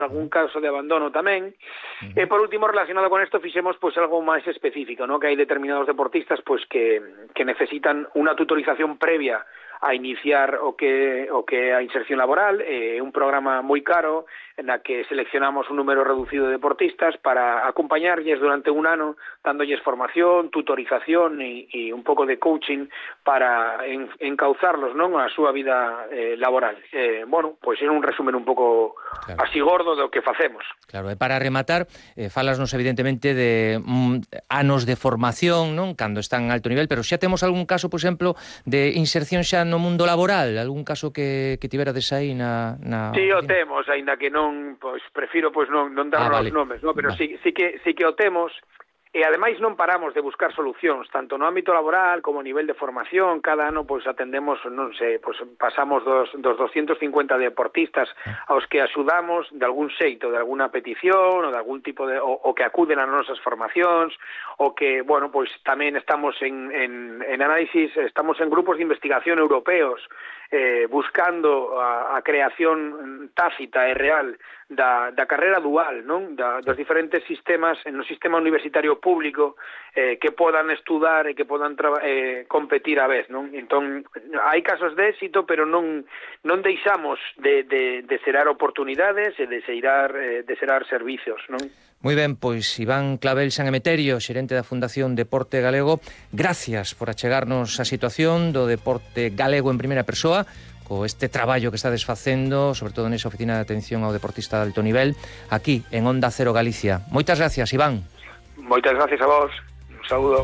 algún caso de abandono tamén. E por último, relacionado con isto, fixemos pois algo máis específico, ¿no? Que hai determinados deportistas pois que necesitan unha tutorización previa a iniciar o que a inserción laboral, un programa moi caro na que seleccionamos un número reducido de deportistas para acompañarlles durante un ano, dándolles formación, tutorización e un pouco de coaching para encauzarlos, non, a súa vida laboral. Bueno, pois é un resumen un pouco así gordo do que facemos. Claro, e para rematar, falasnos evidentemente de anos de formación, non, cando están en alto nivel, pero xa temos algún caso, por exemplo, de inserción xa no mundo laboral, algún caso que tiverades aí na... Sí, o temos, aínda que non, pois prefiro pois non dar os nomes, non, pero sí que o temos. E ademais non paramos de buscar solucións, tanto no ámbito laboral como a nivel de formación. Cada ano pois atendemos, non sei, pois pasamos dos 250 deportistas aos que axudamos de algún xeito, de alguna petición ou de algún tipo de o que acuden ás nosas formacións, o que, bueno, pois tamén estamos en análisis, estamos en grupos de investigación europeos buscando a creación tácita e real da carreira dual, non? Dos diferentes sistemas, no sistema universitario público que podan estudar e que podan competir a vez, non? Entón, hai casos de éxito, pero non deixamos de xerar oportunidades e de xerar servicios, non? Moi ben, pois Iván Clavel San Emeterio, xerente da Fundación Deporte Galego, gracias por achegarnos a situación do deporte galego en primeira persoa, co este traballo que estades facendo, sobre todo nesa oficina de atención ao deportista de alto nivel, aquí en Onda Cero Galicia. Moitas gracias, Iván. Moitas gracias a vos. Un saúdo.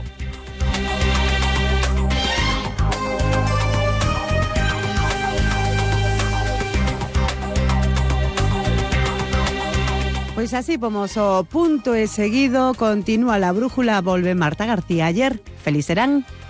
Pois así pomos o punto e seguido, continúa la brújula, volve Marta García. Ayer, feliz serán.